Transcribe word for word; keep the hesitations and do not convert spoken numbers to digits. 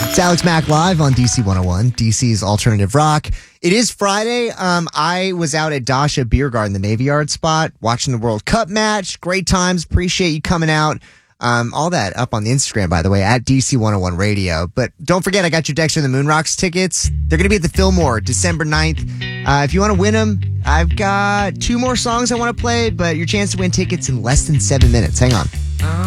It's Alex Mack live on D C one oh one, D C's alternative rock. It is Friday. Um, I was out at Dasha Beer Garden, the Navy Yard spot, watching the World Cup match. Great times. Appreciate you coming out. Um, all that up on the Instagram, by the way, at D C one oh one Radio. But don't forget, I got your Dexter and the Moon Rocks tickets. They're going to be at the Fillmore December ninth. Uh, if you want to win them, I've got two more songs I want to play, but your chance to win tickets in less than seven minutes. Hang on.